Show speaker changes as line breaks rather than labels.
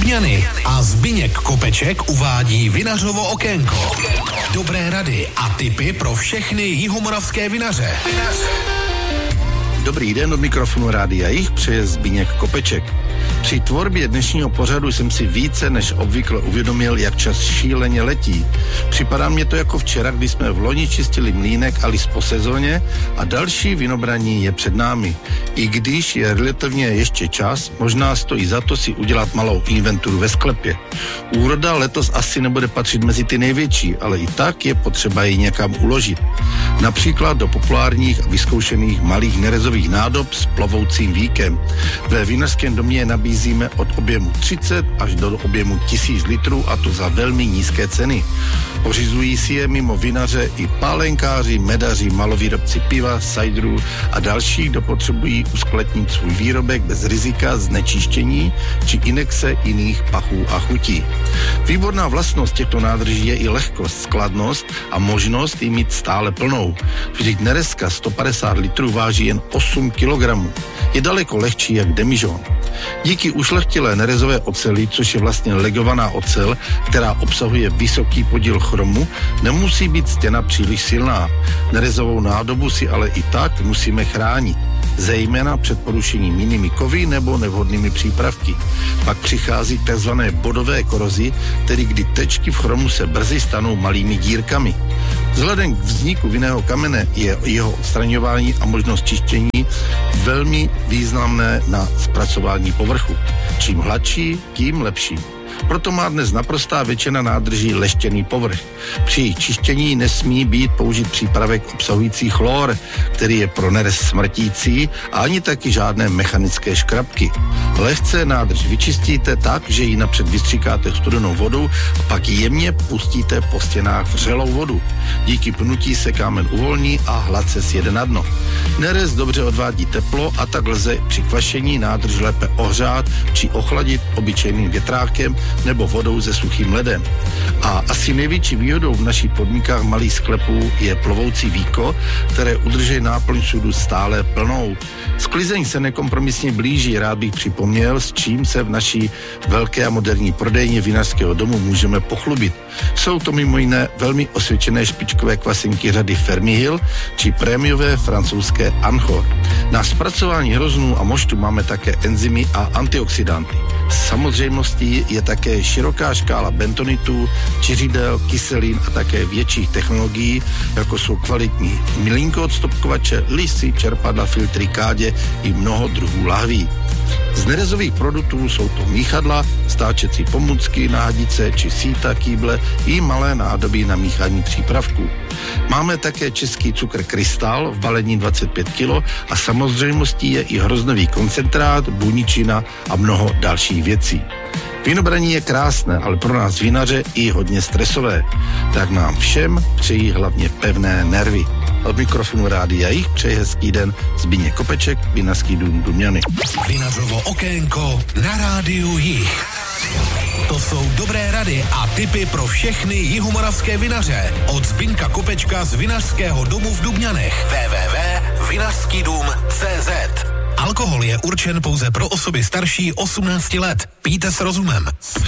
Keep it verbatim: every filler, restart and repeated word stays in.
Dubňany a Zbyněk Kopeček uvádí Vinařovo okénko. Dobré rady a tipy pro všechny jihomoravské vinaře.
Dobrý den, od mikrofonu Rádia Jih přeje Zbyněk Kopeček. Při tvorbě dnešního pořadu jsem si více než obvykle uvědomil, jak čas šíleně letí. Připadá mě to jako včera, kdy jsme v loni čistili mlýnek a lis po sezóně a další vinobraní je před námi. I když je relativně ještě čas, možná stojí za to si udělat malou inventuru ve sklepě. Úroda letos asi nebude patřit mezi ty největší, ale i tak je potřeba ji někam uložit. Například do populárních a vyzkoušených malých nerezových nádob s plovoucím víkem. Ve vinařském domě nabízíme od objemu třicet až do objemu tisíc litrů, a to za velmi nízké ceny. Pořizují si je mimo vinaře i pálenkáři, medaři, malovýrobci piva, sajdrů a další, kdo potřebují uskladnit svůj výrobek bez rizika znečištění či inekce jiných pachů a chutí. Výborná vlastnost těchto nádrží je i lehkost, skladnost a možnost ji mít stále plnou. Vždyť nerezka sto padesát litrů váží jen osm kilogramů. Je daleko lehčí jak demižon. Díky ušlechtilé nerezové oceli, což je vlastně legovaná ocel, která obsahuje vysoký podíl chromu, nemusí být stěna příliš silná. Nerezovou nádobu si ale i tak musíme chránit, zejména před porušením jinými kovy nebo nevhodnými přípravky. Pak přichází tzv. Bodové korozi, tedy kdy tečky v chromu se brzy stanou malými dírkami. Vzhledem k vzniku vinného kamene je jeho odstraňování a možnost čištění velmi významné na zpracování povrchu. Čím hladší, tím lepší. Proto má dnes naprostá většina nádrží leštěný povrch. Při jejich čištění nesmí být použit přípravek obsahující chlor, který je pro nerez smrtící, a ani taky žádné mechanické škrabky. Lehce nádrž vyčistíte tak, že ji napřed vystříkáte studenou vodou a pak jemně pustíte po stěnách vřelou vodu. Díky pnutí se kámen uvolní a hladce sjede na dno. Nerez dobře odvádí teplo, a tak lze při kvašení nádrž lépe ohřát či ochladit obyčejným větrákem nebo vodou se suchým ledem. A asi největší výhodou v našich podmínkách malých sklepů je plovoucí víko, které udrží náplň sudu stále plnou. Sklizeň se nekompromisně blíží, rád bych připomněl, s čím se v naší velké a moderní prodejně vinařského domu můžeme pochlubit. Jsou to mimo jiné velmi osvědčené špičkové kvasinky řady Fermihill či prémiové francouzské Anchor. Na zpracování hroznů a moštu máme také enzymy a antioxidanty. Samozřejmostí je také široká škála bentonitů, čiřidel, kyselin a také větších technologií, jako jsou kvalitní mlýnkoodstupkovače, lisy, čerpadla, filtry, kádě i mnoho druhů lahví. Z nerezových produktů jsou to míchadla, stáčecí pomůcky, náhadice či síta, kýble i malé nádoby na míchání přípravků. Máme také český cukr Krystal v balení dvacet pět kilo a samozřejmostí je i hroznový koncentrát, buničina a mnoho dalších věcí. Vinobraní je krásné, ale pro nás vinaře i hodně stresové. Tak nám všem přejí hlavně pevné nervy. Od mikrofonu Rádia Jih přeje hezký den Zbyněk Kopeček, Vinařský dům Dubňany.
Vinařovo okénko na Rádiu Jih. To jsou dobré rady a tipy pro všechny jihomoravské vinaře. Od Zbyňka Kopečka z Vinařského domu v Dubňanech. w w w tečka vinařský dům tečka cé zet. Alkohol je určen pouze pro osoby starší osmnácti let. Pijte s rozumem.